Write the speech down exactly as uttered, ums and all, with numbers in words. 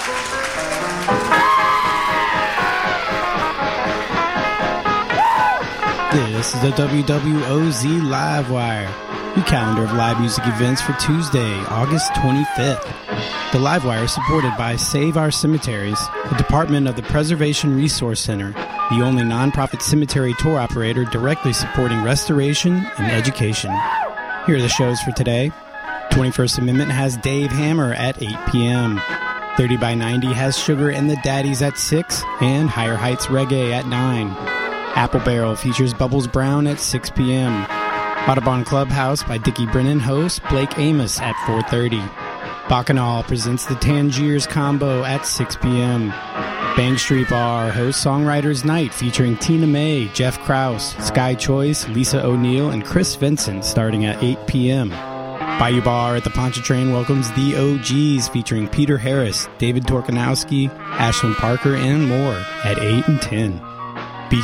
This is the W W O Z Livewire, your calendar of live music events for Tuesday, August twenty-fifth. The Livewire is supported by Save Our Cemeteries, the Department of the Preservation Resource Center, the only nonprofit cemetery tour operator directly supporting restoration and education. Here are the shows for today. twenty-first Amendment has Dave Hammer at eight p.m. thirty by ninety has Sugar and the Daddies at six, and Higher Heights Reggae at nine. Apple Barrel features Bubbles Brown at six p.m. Audubon Clubhouse by Dickie Brennan hosts Blake Amos at four thirty. Bacchanal presents the Tangiers Combo at six p.m. Bank Street Bar hosts Songwriters Night featuring Tina May, Jeff Krause, Sky Choice, Lisa O'Neill, and Chris Vincent starting at eight p.m. Bayou Bar at the Pontchartrain welcomes the O Gs featuring Peter Harris, David Torkanowski, Ashlyn Parker, and more at eight and ten.